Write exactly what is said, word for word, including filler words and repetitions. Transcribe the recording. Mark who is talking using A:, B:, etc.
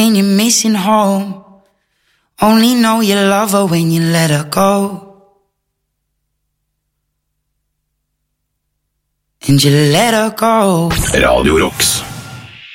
A: and you're missing home. Only know you love her when you let her go. And you let her go.
B: Radio Rocks.